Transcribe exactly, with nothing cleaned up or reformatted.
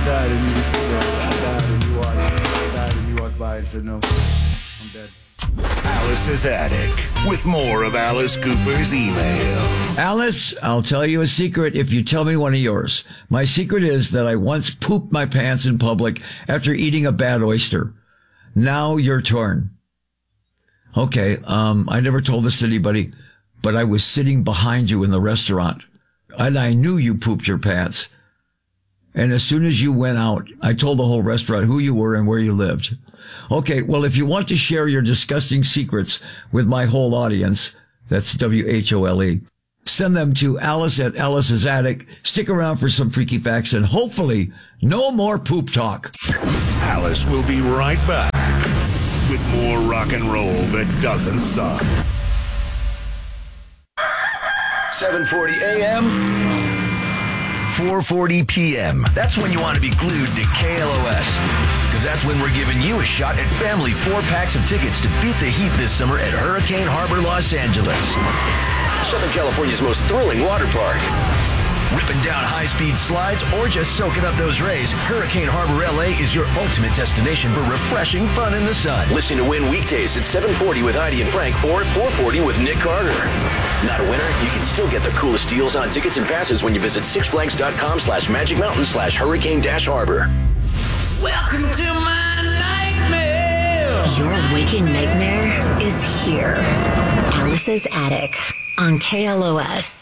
died and you just I died and you walked, I died and you walked by and said, no, I'm dead. Alice's Attic, with more of Alice Cooper's email. Alice, I'll tell you a secret if you tell me one of yours. My secret is that I once pooped my pants in public after eating a bad oyster. Now your turn. Okay, um, I never told this to anybody, but I was sitting behind you in the restaurant, and I knew you pooped your pants. And as soon as you went out, I told the whole restaurant who you were and where you lived. Okay, well, if you want to share your disgusting secrets with my whole audience, that's W H O L E, send them to Alice at Alice's Attic. Stick around for some freaky facts and hopefully no more poop talk. Alice will be right back with more rock and roll that doesn't suck. seven forty a.m. four forty p.m. That's when you want to be glued to K L O S. Because that's when we're giving you a shot at family four packs of tickets to beat the heat this summer at Hurricane Harbor, Los Angeles. Southern California's most thrilling water park. Ripping down high-speed slides or just soaking up those rays, Hurricane Harbor L A is your ultimate destination for refreshing fun in the sun. Listen to Win weekdays at seven forty with Heidi and Frank or at four forty with Nick Carter. Not a winner? You can still get the coolest deals on tickets and passes when you visit sixflags.com slash Magic Mountain slash Hurricane dash Harbor. Welcome to my nightmare. Your waking nightmare is here. Alice's Attic on K L O S.